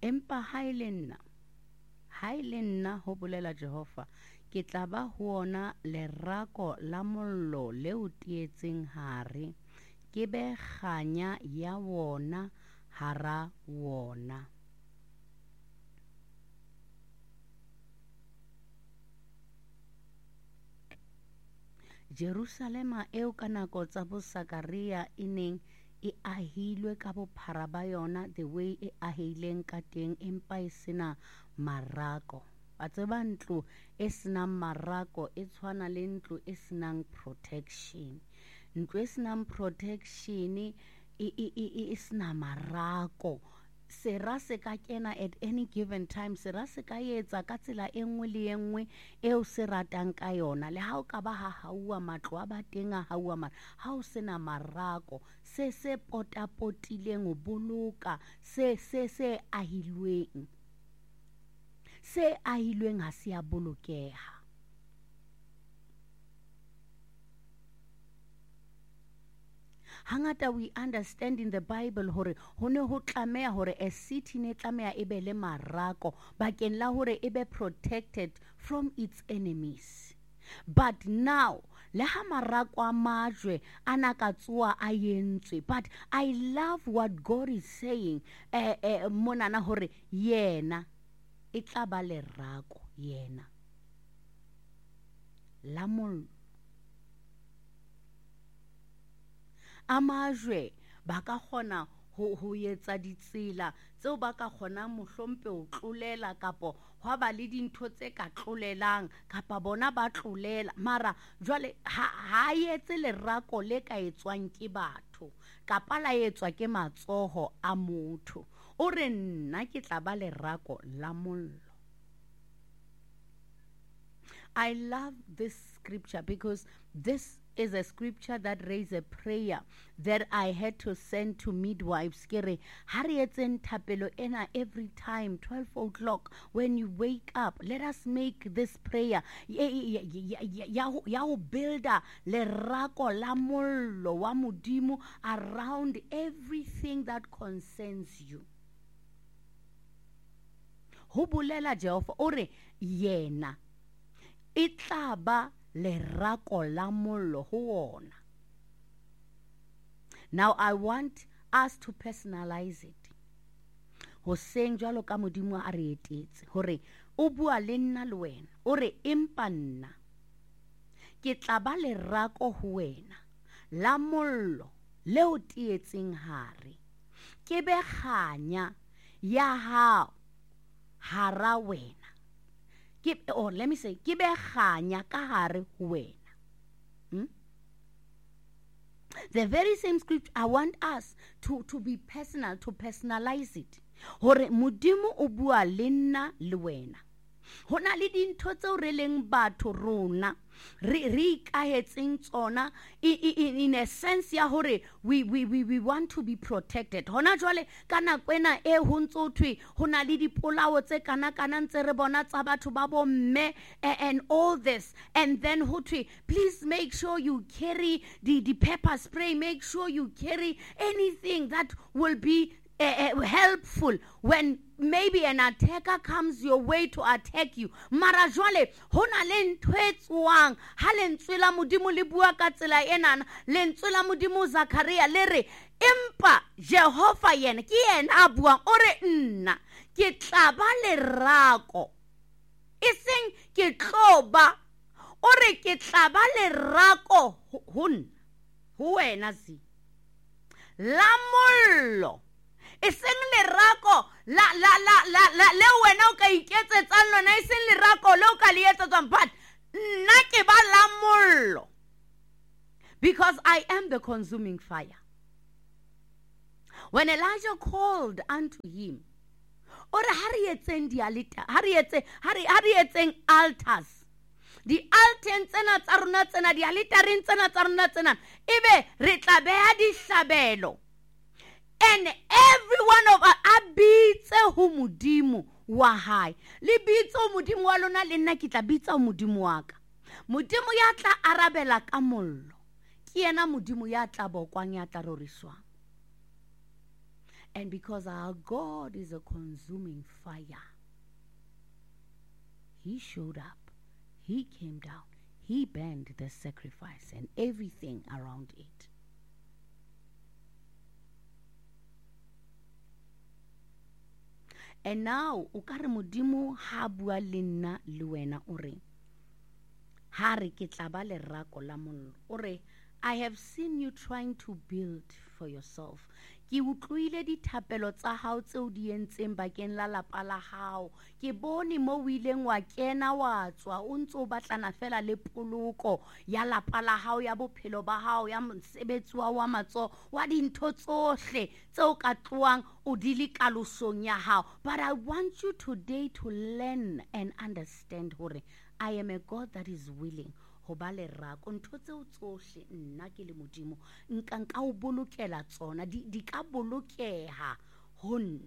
empa ha ile nna ho bolela Jehova, ke tla ba ho ona lerako la mollo leo tietseng hare, ke be kganya ya wona hara wona. Jerusalema eo ka nako tsa bo Sakaria e neng e ahilwe ka bophara ba yona the way e ahileng ka teng, empa e sena marako. A tseba ntlo e senang marako e tshwana le ntlo e senang protection. Ntlo e senang protection e sena marako. Sera se ka kena at any given time, sera se ka etsa ka tsela e nngwe le e nngwe eo se ratang ka yona. Le ha o ka ba ha haua matlo a ba teng a haua ha o sena marako, se potapotileng o boloka se ahilweng. Se ahilweng ha se a bolokeha. Hangata we understand in the Bible hore ho ne ho tlameha hore a city ne tlameha e be le marako bakeng la hore e be protected from its enemies. But now le ha marako a majwe ana ka tsoa a yentswe, but I love what God is saying monana hore yena e tla ba lerako, yena la mollo. Amajwe ba ka kgona ho etsa ditsela tseo ba ka kgona mohlompe ho tlolela, kapo hwa ba le dintho tse ka tlolelang, kapa bona ba tlolela. Mara jwale ha etse lerako le ka etswang ke batho, kapa la etswa ke matsoho a motho. O re nna ke tla ba lerako la mollo. I love this scripture because this is a scripture that raised a prayer that I had to send to midwives. Kere hariyetzen tapelo ena every time 12 o'clock when you wake up. Let us make this prayer ya ho builda lerako la mollo wa modimo around everything that concerns you. Ho bolela Jehova ore yena e tla ba lerako la mollo ho ona. Now I want us to personalize it. Hoseng jwalo ka modimo a re etetse hore o bua le nna le wena, ore empa nna ke tla ba lerako ho wena la mollo leo tietseng hare, ke be kganya ya hao hara wena. Let me say, ke be kganya ka hare ho wena. The very same scripture, I want us to be personal, to personalize it. Hore modimo o bua le nna le wena. Hona le dintho tseo re leng batho rona re ikahetseng tsona in a sense ya hore we want to be protected. Hona jwale kana kwena e ho ntso thwe hona le dipolao tse kana ntse re bona tsa batho ba bo mme and all this, and then ho thwe please make sure you carry the pepper spray, make sure you carry anything that will be helpful when maybe an attacker comes your way to attack you. Mara jwale hona le ntho e tswang ha lentswe la modimo le bua ka tsela enana, lentswe la modimo Zakaria le re empa Jehova yena ke yena a buang ore nna ke tla ba lerako, e seng ke tloba, ore ke tla ba lerako ho wena zi la mollo, e seng lerako la le wena o ka iketsetsang lona, e seng lerako le o ka le etsetsang, but nna ke ba la mollo because I am the consuming fire. When Elijah called unto him, ore hariyetzeng dialita, hariyetzeng altars, di altars tsena tsa rona tsena, di alitaring tsena tsa rona tsena, ebe re tla beha dihlabelo. And every one of us abitse ho modimo wa hae. Le bitse ho modimo wa lona, le nna ke tla bitsa ho modimo wa ka. Modimo ya tla arabela ka mollo, ke yena modimo ya tla bokwang, ya tla roriswang. And because our God is a consuming fire, he showed up, he came down, he burned the sacrifice and everything around it. And now, o ka re Modimo ha bua le nna le wena o re, ha re ke tla ba lerako la mollo, o re, I have seen you trying to build for yourself. Ke utlwile dithapelo tsa hao tseo di entseng bakeng la lapa la hao. Ke bone mo o ileng wa kena wa tswa o ntse o batlana fela le poloko ya lapa la hao, ya bophelo ba hao, ya mosebetsi wa matsoho, wa dintho tsohle tseo ka tloang o di le kalosong ya hao. But I want you today to learn and understand hore I am a God that is willing ho ba lerako. Ntho tseo tsohle nna ke le Modimo nka o bolokela tsona, di ka bolokeha ho nna.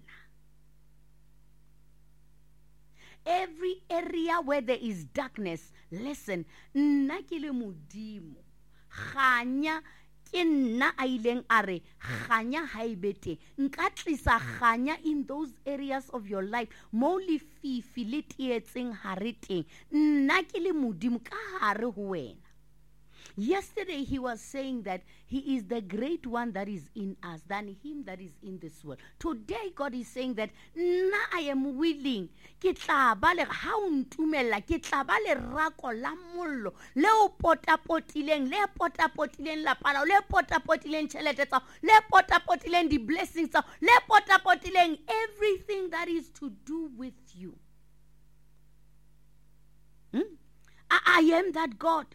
Every area where there is darkness, listen, nna ke le Modimo, kganya ke nna a ileng a re kganya ha e bete, nka tlisa kganya in those areas of your life mo lefifi le tietseng hare teng. Nna ke le Modimo ka hare ho wena. Yesterday he was saying that he is the great one that is in us than him that is in this world. Today God is saying that nna I am willing, ke tla ba le ha o ntumella, ke tla ba le rako la mollo le o potapotileng lapa lao, le potapotileng tšhelete tsa, le potapotileng di blessings tsa, le potapotileng everything that is to do with you. I am that God.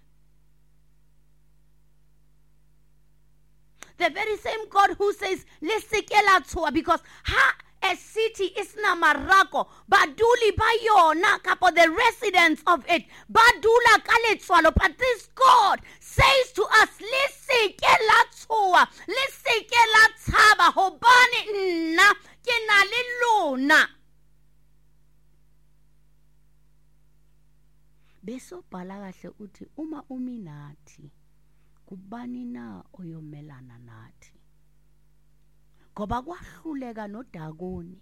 The very same God who says, because a city is na marako, baduli ba yona kapo the residents of it, badula kaletswalo. But this God says to us, lisike la tshaba, hobane nna ke na le lona. Beso palagahle uthi uma uminathi kubani na oyomelana nathi, ngoba kwahluleka noDagoni,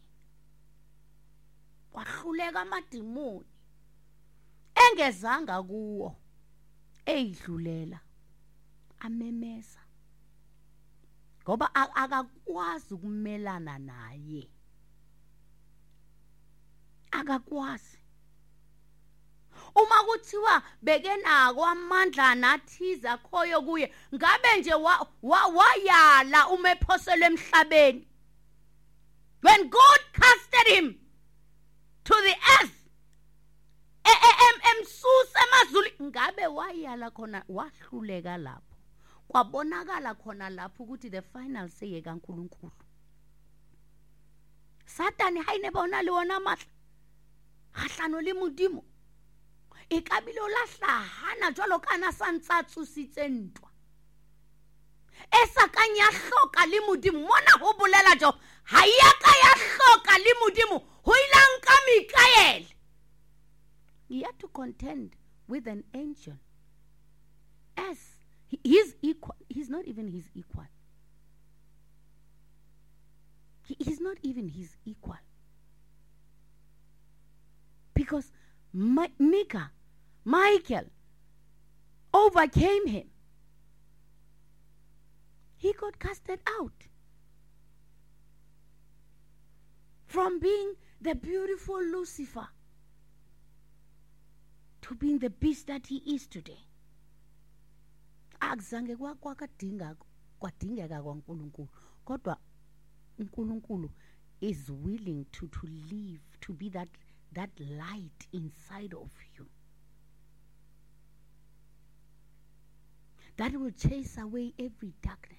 kwahluleka amadimoni engezanga kuwo, eyidlulela amemeza, ngoba akakwazi ukumelana naye, akakwazi. Uma kuthiwa bekenako amandla nathiza khoyo kuye, ngabe nje wayala umephoselwe emhlabeni. When God casted him to the earth, emsusa emazulu, ngabe wayala khona, wahluleka lapho. Kwabonakala khona lapho ukuthi the final say kaNkulunkulu. Satani hayine bona le wona matla gahlano le Modimo. E kabile o lahlahana jwalo kana santsa tsusitse ntwa. E sa kanya hloka le Modimo, mona ho bolela jo ha ya ka ya hloka le Modimo, ho ilang ka Mikael. He had to contend with an angel as his equal. He's not even his equal. He's not even his equal. Because Michael overcame him. He got casted out from being the beautiful Lucifer to being the beast that he is today. Akuzange kwadingeka kwaNkulunkulu, kodwa uNkulunkulu is willing to live, to be that light inside of you that will chase away every darkness.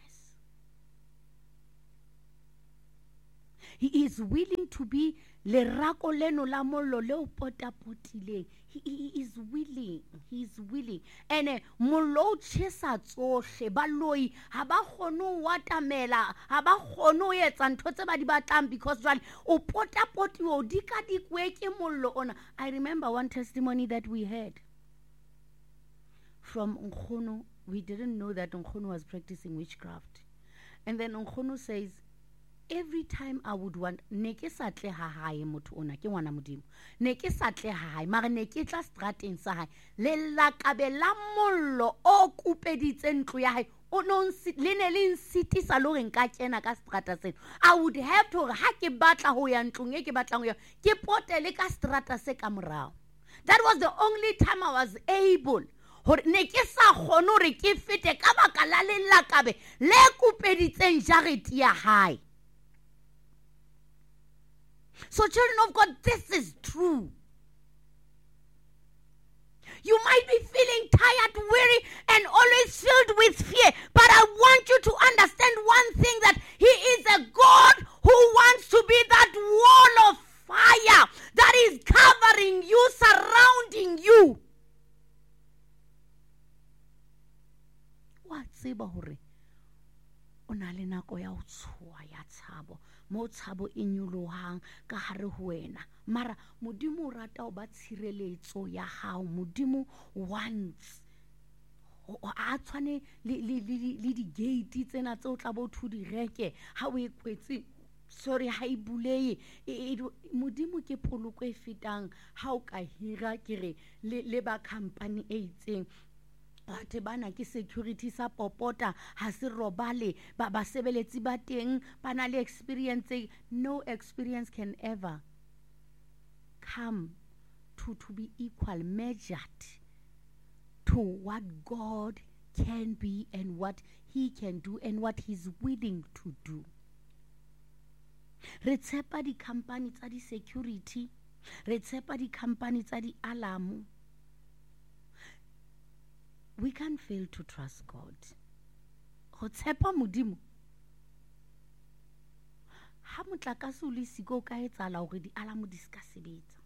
He is willing to be lerako leno la mollo le o potapotileng. He is willing. He is willing. And mollo chesa tsohle baloi ha ba kgone watamela, ha ba kgone etsa ntho tse ba di batlang, because jwale o potapoti o dika dikwe ke mollo ona. I remember one testimony that we heard from Nkgono. We didn't know that Nkgono was practicing witchcraft. And then Nkgono says, every time I would want, ne ke sa tle ha hae motho ona ke ngwana Modimo, ne ke sa tle ha hae mara ne ke tla strateng sa hae le lakabe la mollo o kupeditseng ntlo ya hae o non le ne le nsitisa lo re nka kena ka strata seno. I would have to ha ke batla ho ya ntlong e ke batlang ho ya ke potele ka strata se ka morao. That was the only time I was able hore ne ke sa kgone hore ke fete ka baka la le lakabe le kupeditseng jarete ya hae. So children of God, this is true. You might be feeling tired, weary, and always filled with fear. But I want you to understand one thing, that He is a God who wants to be that wall of fire that is covering you, surrounding you. Wa tseba hore o na le nako ya ho tshoa ya tshabo mo tshabo e nyolohang ka hare ho wena, mara Modimo o rata ho ba tshireletso ya hao. Modimo wants a tshwane le di gate tsena tse o tla bo thu di reke ha o e kwetse, sorry, ha e buleye. Modimo ke poloko e fetang ha o ka hira kere le ba company e itseng batho bana ke security sa popota ha se robale ba basebeletsi ba teng ba na le experience. No experience can ever come to be equal measured to what God can be and what He can do and what He's willing to do. Re tshepa di company tsa di security, re tshepa di company tsa di alarm. We can't fail to trust God. Go tshepa Modimo. Ha motlakase o le siko ka etsala hore di alarm di ska sebetsa.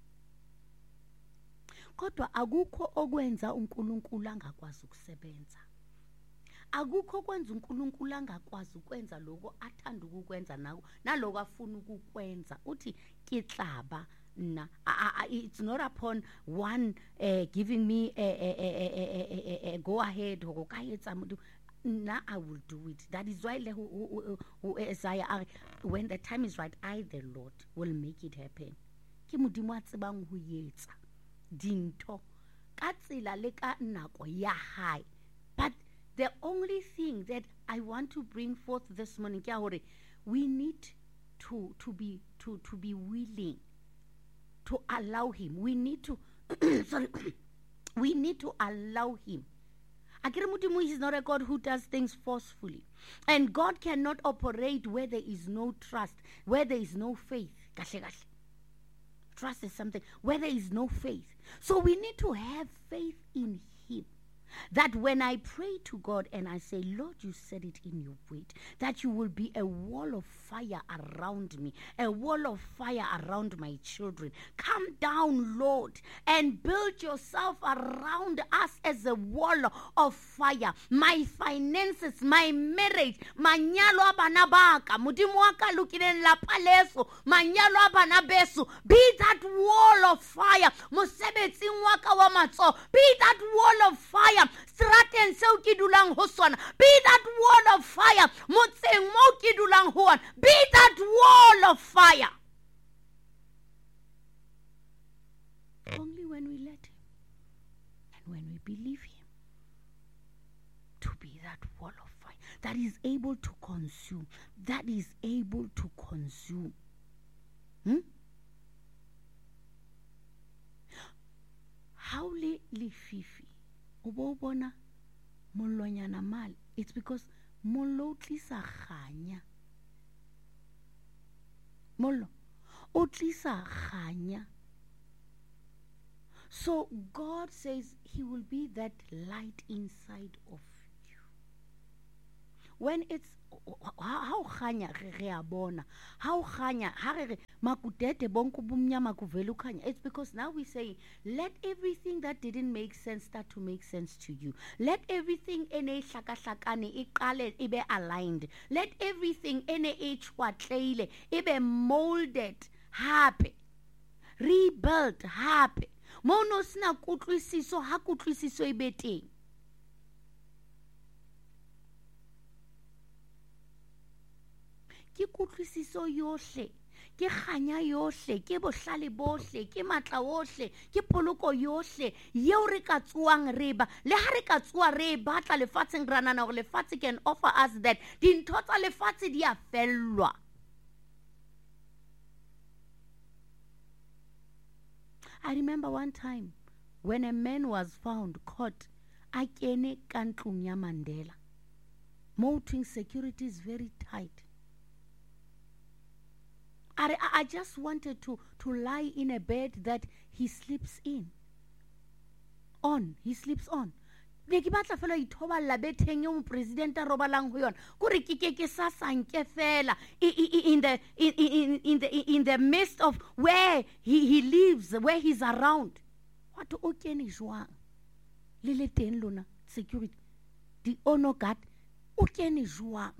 Kodwa akukho okwenza uNkulunkulu angakwazi ukusebenza. Akukho kwenza uNkulunkulu angakwazi ukwenza lokho athanda ukukwenza naloko afuna ukukwenza. Uthi kitlaba na it's not upon one giving me a go ahead ho ka etsa motho na I will do it. That is why Isaiah, when the time is right, I the Lord will make it happen. Ke Modimo a tsebang ho etsa dinto ka tsela le ka nako ya hae. But the only thing that I want to bring forth this morning ke hore we need to be willing to allow Him. We need to we need to allow Him. Akere Modimo is not a God who does things forcefully, and God cannot operate where there is no trust, where there is no faith. Trust is something where there is no faith. So we need to have faith in Him, that when I pray to God and I say, Lord, you said it in your word, that you will be a wall of fire around me, a wall of fire around my children. Come down, Lord, and build yourself around us as a wall of fire. My finances, my marriage, manyalo abana baka, Modimo wa ka lokileng lapa leso, manyalo abana beso, be that wall of fire. Mosebetsing wa ka wa matso, be that wall of fire. Strateng seo ke dulang ho sona, be that wall of fire. Motseng mo ke dulang ho ona, be that wall of fire. Only when we let Him and when we believe Him to be that wall of fire that is able to consume, that is able to consume. How le fifi o bona molonyana mal, it's because mollo tlisa khanya. Mollo o tlisa khanya. So God says He will be that light inside of you. When it's how khanya re a bona, how khanya ha re makudete bonku bumnyama kuvela ukhanya. It's because now we say, let everything that didn't make sense start to make sense to you. Let everything ene hlakahlakane iqale ibe aligned. Let everything ene echwatlele ibe molded happy, rebuilt happy. Mono sina kutlwisiso ha kutlwisiso ibe teng. ke kutlwisiso yohle, ke kganya yohle, ke bohlale bohle, ke matla ohle, ke poloko yohle yeo re ka tsuang re ba. Le ha re ka tsua re batla lefatsheng ra nana gore lefatshe can offer us that. Dintho tsa lefatshe di a fellwa. I remember one time when a man was found caught a kene ka ntlong ya Mandela. Motoring security is very tight. I just wanted to lie in a bed that he sleeps in. He sleeps on. Be ke batla fela ithoballa betheng yo mo president a robalang ho yona. Kore ke sa sanke fela in the midst of where he lives, where he's around. What o kene jwang? Le teng lona security. The honor guard o kene jwang?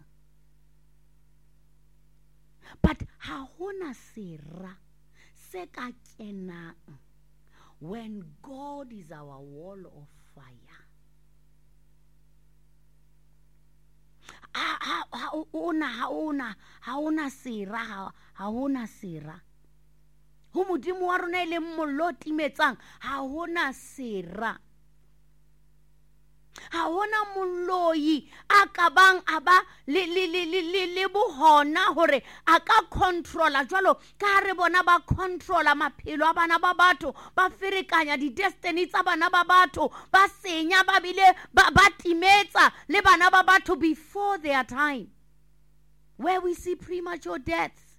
But ha hona sera se ka kenang when God is our wall of fire. Ha ona sera. Ho modimo wa rona ile mollo timetsang, ha hona sera. Ha hona moloi a ka bang aba le bohona hore a ka controla jwalo ka re bona ba controla maphelo a bana ba batho, ba ferekanya di destiny tsa bana ba batho, ba senya ba bile ba timetsa le bana ba batho before their time, where we see premature deaths.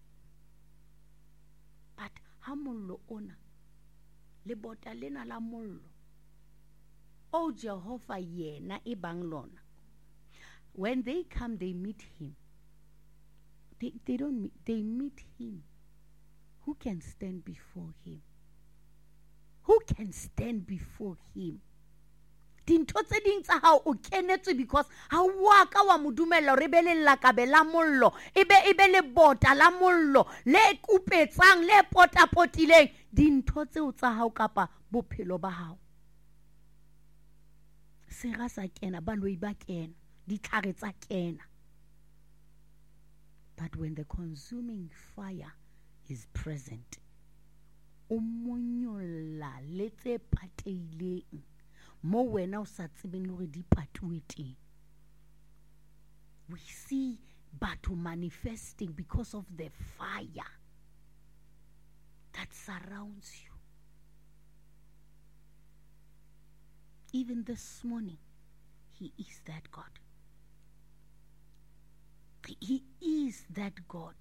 But ha mollo ona le bota lena la mollo, oh Jehovah yena e bang lona. When they come, they meet him. They don't meet, they meet him. Who can stand before him? Who can stand before him? Dintho tse ding tsa hao o kenetswe because ha wa ka wa modumela re be le lakabe la mollo, ebe le bota la mollo le kupetsang le potapotileng dintho tseo tsa hao kapa bophelo ba hao. Sera sa kena, baloi ba kena, ditlhare tsa kena. But when the consuming fire is present, o monyolla le tse pateileng mo wena o sa tsebeng le gore di patuwe teng. We see batho manifesting because of the fire that surrounds you. Even this morning, he is that God. He is that God.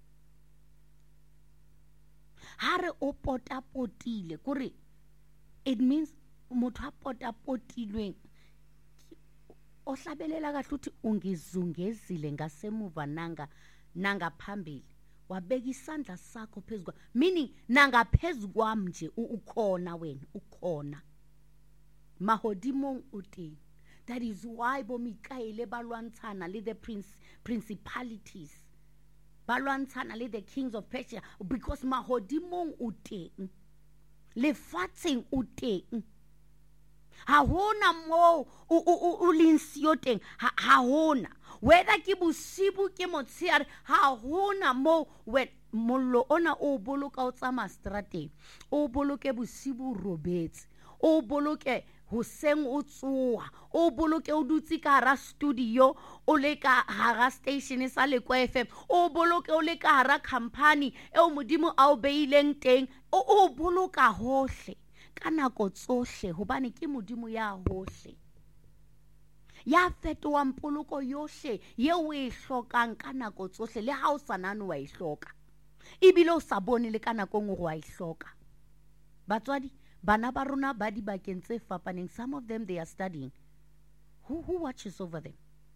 Hare o potapotile kore, it means motho a potapotilweng o hlabelela kahle uthi ungizungezile ngasemuva nanga phambili, wabeka isandla sakho phezulu, meaning nanga phezulu kwami nje ukhona wena, ukhona mahodimong uti. That is why bomikaele balwantshana le the principalities, balwantshana le the kings of Persia, because mahodimong uteng, lefatsheng uteng. Ha hona mo o linsio teng, ha hona. Whether ke bosibu ke motsheare, ha hona mo when mollo ona o boloka o tsama strateng, o boloke bosibu robetse, o boloke hoseng o tsoa, o boloke o dutse ka hara studio, o le ka hara station sa Lekwa FM, o boloke o le ka hara company e o modimo a o beileng teng, o boloka hohle ka nako tsohle hobane ke modimo ya hohle, ya fetoang poloko yohle ye o e hlokang ka nako tsohle le ha o sa nane wa e hloka, ebile o sa bone le ka nako nngwe wa e hloka. Batswadi, bana ba rona ba dibakeng tse fapaneng, some of them they are studying. Who watches over them?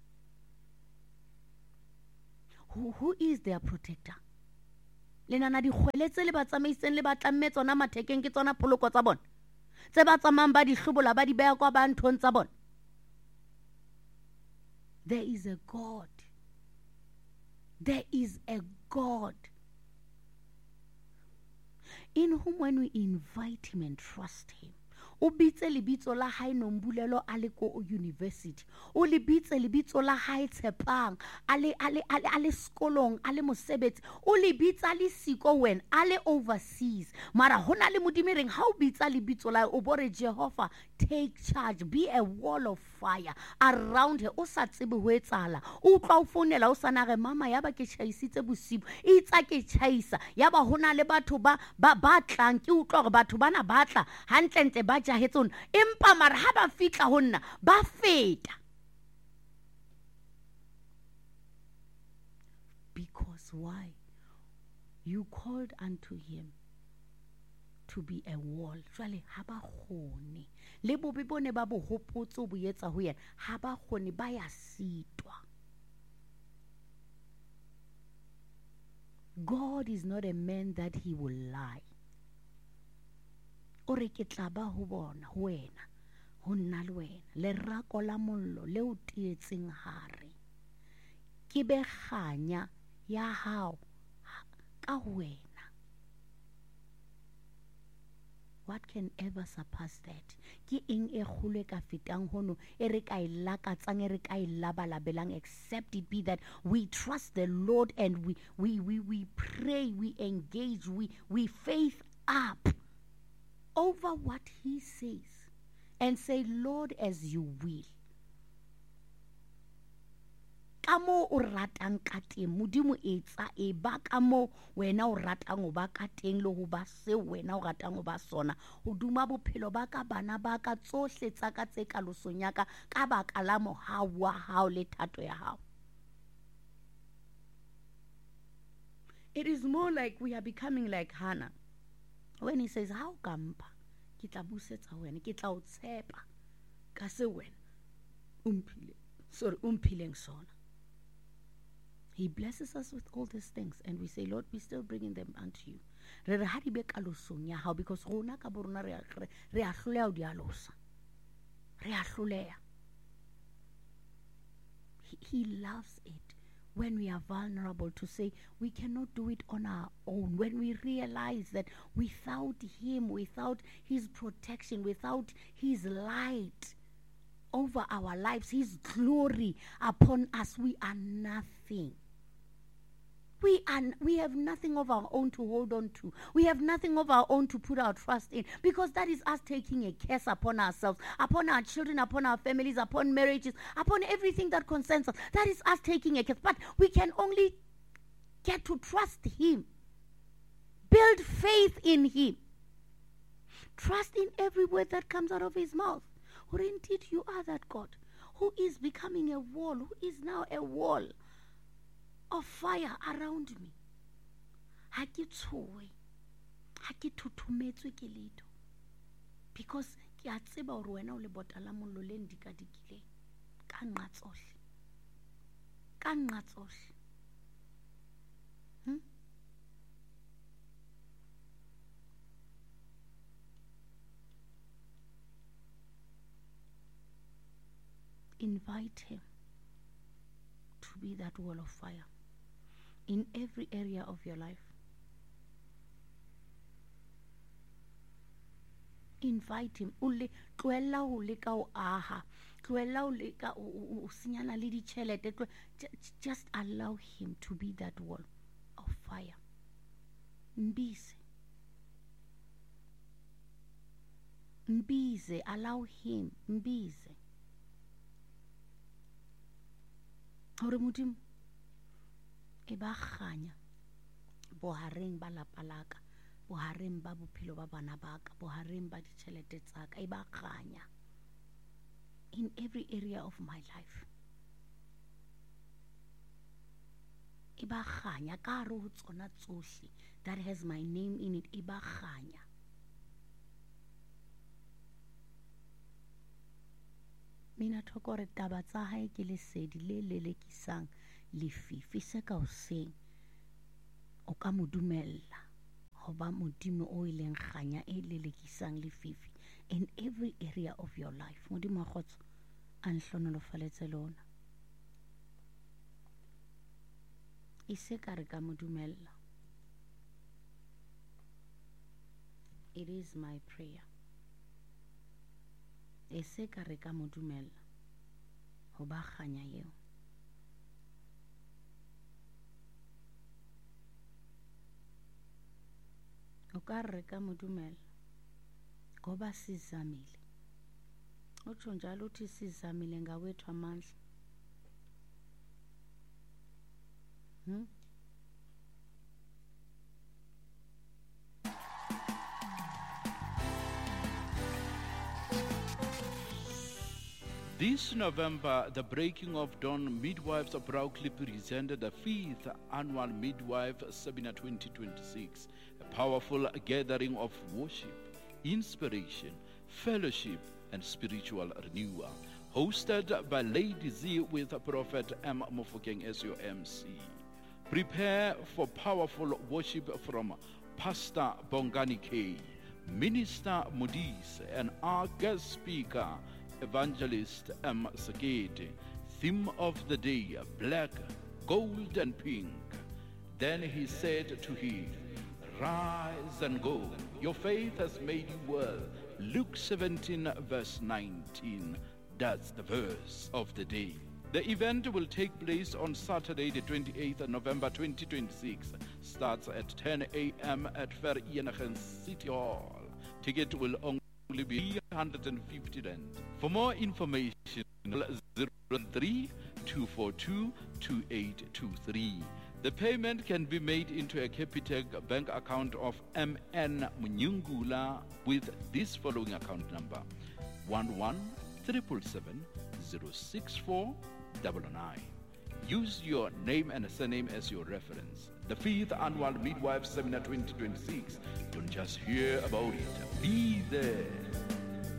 Who is their protector? Le nana di kgweletse le ba tsamaiseng le ba tlamme tsona mathekeng ke tsona poloko tsa bona, tse ba tsamang ba di hlobola ba di beya kwa ba nthong tsa bona. There is a God. There is a God in whom when we invite him and trust him, o bitse lebitso la hae Nombulelo a le ko university, o le bitse lebitso la hae Tshepang a le sekolong a le mosebetsi, o le bitsa le siko wena a le overseas. Mara hona le modimo reng ha o bitsa lebitso la o bore Jehovah take charge, be a wall of fire around her. O sa tsebe ho etsala, o tla o founela o sana re mama yaba ke tšhaisitse bosibu, e tsa ke tšhaisa yaba hona le batho ba tlang ke utlwa gore batho bana batla hantlentle ba jahetse hona, empa mara ha ba fitla ho nna ba feta. Because why? You called unto him to be a wall. Jwale ha ba kgone le bobe bone ba bo hopotse o bo etsa ho yena, ha ba kgone ba ya sitwa. God is not a man that he will lie. O re ke tla ba ho bona ho wena, ho nna le wena, lerako la mollo le o tietseng hare, ke be kganya ya hao ka wena. What can ever surpass that? Ke eng e kgolo ka fetang hono e re ka ilakatsang e re ka ilabalabelang, except it be that we trust the Lord and we pray, we engage, we faith up over what he says and say, Lord, as you will. Ka mo o ratang ka teng modimo etsa e ba ka mo wena o ratang o ba ka teng le ho ba se wena o ratang o ba sona, ho duma bophelo ba ka bana ba ka tsohle tsa ka tse kalosong ya ka ka baka la mohau wa hao le thato ya hao. It is more like we are becoming like Hannah when he says, how kampa ke tla busetsa wena, ke tla o tshepa ka se wena umphileng sona. He blesses us with all these things and we say, Lord, we're still bringing them unto you. Re re ha di be kalosong ya hao, because rona ka borona re a hloleha o di alosa, re a hloleha. He loves it when we are vulnerable to say we cannot do it on our own, when we realize that without him, without his protection, without his light over our lives, his glory upon us, we are nothing. We have nothing of our own to hold on to. We have nothing of our own to put our trust in, because that is us taking a curse upon ourselves, upon our children, upon our families, upon marriages, upon everything that concerns us. That is us taking a curse. But we can only get to trust him, build faith in him, trust in every word that comes out of his mouth. Or indeed you are that God who is becoming a wall, who is now a wall of fire around me. Ha ke tshowe, ha ke thuthumetswe ke letho, because ke a tseba hore wena o le bota la mollo le ndikadikileng ka nqa tsohle, ka nqa tsohle. Invite him to be that wall of fire in every area of your life. Invite him. Tlohella ho leka ho aha, tlohella ho leka o senyana le ditjhelete. Just allow him to be that wall of fire. Mbize, allow him. Mbize. Hore modimo e ba kganya bohareng ba lapa laka, bohareng ba bophelo ba bana baka, bohareng ba ditjhelete tsa ka, e ba kganya in every area of my life. E ba kganya ka hare ho tsona tsohle that has my name in it, e ba kganya. Mina thoko re taba tsa hae ke lesedi le lelekisang lefifi se ka hoseng, o ka mo dumella ho ba modimo o ileng kganya e lelekisang lefifi in every area of your life. Modimo a kgotso a nhlonolofaletse lona, e se ka re ka mo dumella. It is my prayer e se ka re ka mo dumella ho ba kganya eo. O ka re ka mo dumella ngoba sizamile. Utsho njalo uthi sizamile ngawethu amandla. This November, the Breaking of Dawn Midwives proudly presented the 5th Annual Midwife Seminar 2026, a powerful gathering of worship, inspiration, fellowship, and spiritual renewal, hosted by Lady Z with Prophet M. Mofokeng as your MC. Prepare for powerful worship from Pastor Bongani K, Minister Modis, and our guest speaker, Evangelist M. Sakete. Theme of the day, black, gold, and pink. Then he said to him, "Rise and go. Your faith has made you well." Luke 17, verse 19. That's the verse of the day. The event will take place on Saturday, the 28th of November 2026. Starts at 10 a.m. at Vereeniging City Hall. Ticket will only be 350 rand. For more information, 03-242-2823. The payment can be made into a Capitec bank account of MN Munyungula with this following account number: 11-777-06499. Use your name and surname as your reference. The 5th Annual Midwife Seminar 2026. Don't just hear about it. Be there.